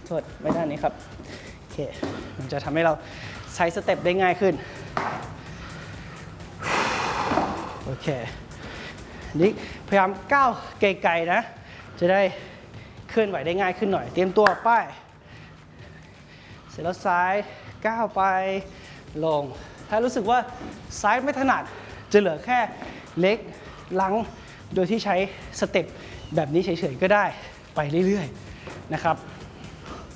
โทษไม่ด้านนี้ครับโอเคมันจะทำให้เราใช้สเต็ปได้ง่ายขึ้นโอเคนี่พยายามก้าวไกลๆนะจะได้เคลื่อนไหวได้ง่ายขึ้นหน่อยเตรียมตัวไปเสร็จแล้วซ้ายก้าวไปลงถ้ารู้สึกว่าซ้ายไม่ถนัดจะเหลือแค่เล็กลังโดยที่ใช้สเต็ปแบบนี้เฉยๆก็ได้ไปเรื่อยๆนะครับ